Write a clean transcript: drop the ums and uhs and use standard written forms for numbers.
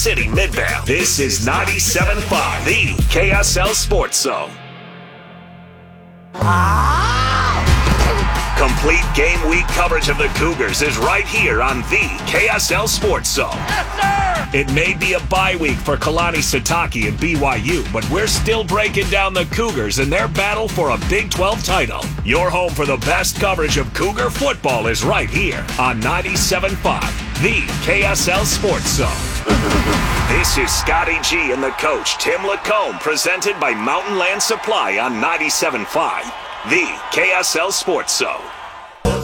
City Midvale. This is 97.5, the KSL Sports Zone. Complete game week coverage of the Cougars is right here on the KSL Sports Zone. Yes, sir! It may be a bye week for Kalani Sitake and BYU, but we're still breaking down the Cougars and their battle for a Big 12 title. Your home for the best coverage of Cougar football is right here on 97.5, the KSL Sports Zone. This is Scotty G and the coach, Tim Lacombe, presented by Mountain Land Supply on 97.5, the KSL Sports Zone.